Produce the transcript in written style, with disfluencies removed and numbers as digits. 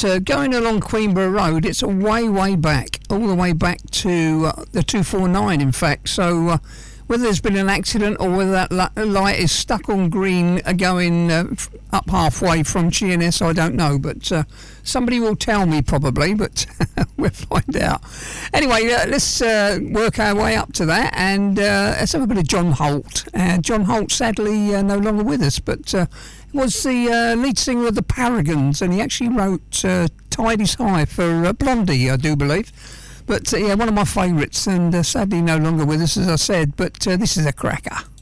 going along Queenborough Road, it's a way back, all the way back to the 249, in fact. So whether there's been an accident or whether that light is stuck on green going up halfway from GNS, I don't know. But somebody will tell me probably, but we'll find out. Anyway, let's work our way up to that, and let's have a bit of John Holt. John Holt, sadly, no longer with us, but was the lead singer of the Paragons, and he actually wrote Tide is High for Blondie, I do believe. But yeah, one of my favourites, and sadly no longer with us, as I said, but this is a cracker.